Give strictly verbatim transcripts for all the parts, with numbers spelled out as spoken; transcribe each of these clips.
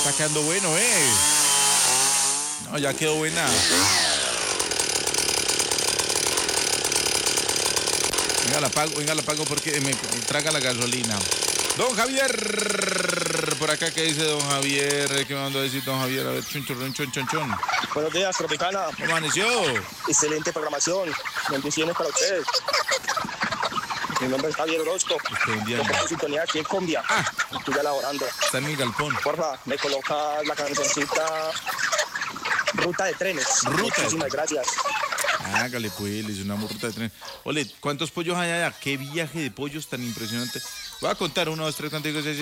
está quedando bueno, ¿eh? No, ya quedó buena. Venga, la pago, venga, la pago porque me traga la gasolina. Don Javier, por acá, ¿qué dice don Javier? ¿Qué me mandó a decir don Javier? A ver, chun, chun, chun, chun, chun. Buenos días, Tropicana. ¿Cómo amaneció? Excelente programación. Bendiciones para ustedes. Mi nombre es Javier Orozco. Yo por sintonía aquí en Cumbia. Ah. Estoy ya laborando. Está en el galpón. Porfa, me colocas la cancioncita Ruta de Trenes. Ruta. Muchísimas gracias. Hágale pues, le hizo una ruta de tren. Ole, ¿cuántos pollos hay allá? Qué viaje de pollos tan impresionante. Voy a contar uno, dos, tres, cuatro, cinco, seis,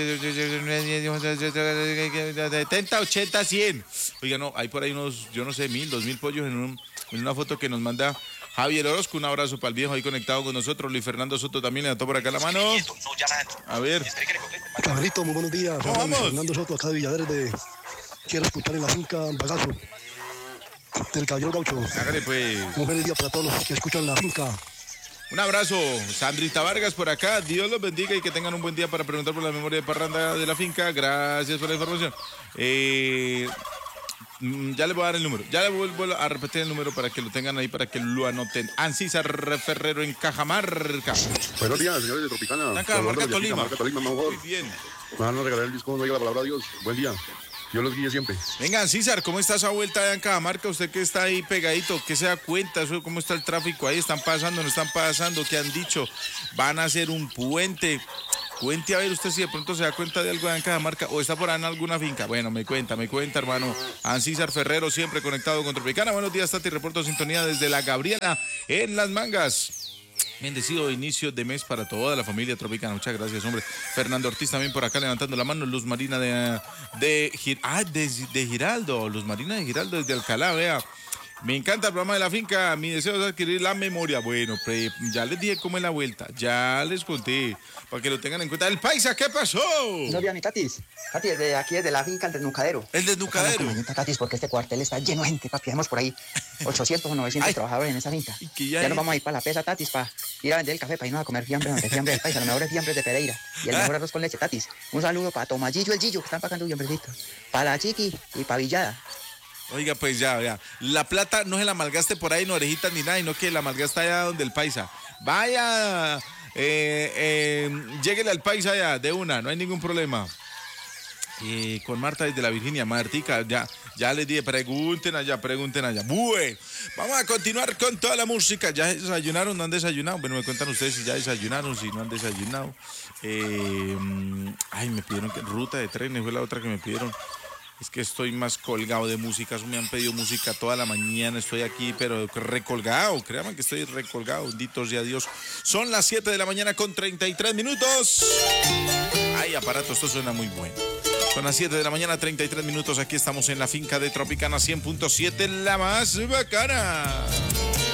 setenta, ochenta, cien. Oiga, no, hay por ahí unos, yo no sé, mil, dos mil pollos en, un, en una foto que nos manda Javier Orozco. Un abrazo para el viejo ahí conectado con nosotros. Luis Fernando Soto también le da por acá la mano. A ver. Carlito, muy buenos días. Vamos. Fernando Soto, acá de Villaverde. Quiero escuchar en la finca Bagazo del Caballero Gaucho. Hágale pues. Un feliz día para todos los que escuchan la finca. Un abrazo, Sandrita Vargas por acá. Dios los bendiga y que tengan un buen día para preguntar por la memoria de parranda de la finca. Gracias por la información. Eh, ya les voy a dar el número. Ya les vuelvo a repetir el número para que lo tengan ahí, para que lo anoten. Ancísar Ferrero en Cajamarca. Buenos días, señores de Tropicana. En Cajamarca, Tolima. Cajamarca, Tolima, Muy bien. Me van a regalar el disco, no diga la palabra Dios. Buen día. Dios los guíe siempre. Venga, César, ¿cómo está esa vuelta allá en Cajamarca? Usted que está ahí pegadito, ¿qué se da cuenta? Eso, ¿cómo está el tráfico ahí? ¿Están pasando, no están pasando? ¿Qué han dicho? ¿Van a hacer un puente? Cuente a ver usted si de pronto se da cuenta de algo allá en Cajamarca o está por ahí en alguna finca. Bueno, me cuenta, me cuenta, hermano. Ancísar Ferrero, siempre conectado con Tropicana. Buenos días, Tati. Reporto sintonía desde la Gabriela en Las Mangas. Bendecido inicio de mes para toda la familia Tropicana. Muchas gracias, hombre. Fernando Ortiz también por acá levantando la mano. Luz Marina de, de, Gir, ah, de, de Giraldo. Luz Marina de Giraldo desde Alcalá, vea. Me encanta el programa de la finca. Mi deseo es adquirir la memoria. Bueno, pre, ya les dije cómo es la vuelta. Ya les conté. Para que lo tengan en cuenta. El paisa, ¿qué pasó? No, días, mi Tatis. Tatis, desde aquí, desde la finca, el desnucadero. El desnucadero. Tatis, porque este cuartel está lleno de gente, papi. Tenemos por ahí ochocientos o novecientos Ay. trabajadores en esa finca. Que ya ya hay... nos vamos a ir para la pesa, Tatis, para ir a vender el café, para irnos a comer fiambre, donde fiambre del paisa. Los mejores fiambres de Pereira. Y el mejor arroz con leche, Tatis. Un saludo para Tomayillo, el Gillo, que están pagando fiambrecitos. Para la Chiqui y para Villada. Oiga, pues ya, ya. La plata no se la malgaste por ahí en orejitas ni nada, sino que la malgaste allá donde el paisa. Vaya, eh, eh, lléguele al paisa allá, de una, no hay ningún problema. Eh, con Marta desde la Virginia, Martica, ya, ya les dije, pregunten allá, pregunten allá. Bueno, vamos a continuar con toda la música. ¿Ya desayunaron? ¿No han desayunado? Bueno, me cuentan ustedes si ya desayunaron, si no han desayunado. Eh, ay, me pidieron que ruta de trenes, fue la otra que me pidieron. Es que estoy más colgado de música, me han pedido música toda la mañana, estoy aquí, pero recolgado, créanme que estoy recolgado, bendito sea Dios. Son las siete de la mañana con treinta y tres minutos. Ay, aparato, esto suena muy bueno. Son las siete de la mañana, treinta y tres minutos, aquí estamos en la finca de Tropicana cien punto siete, la más bacana.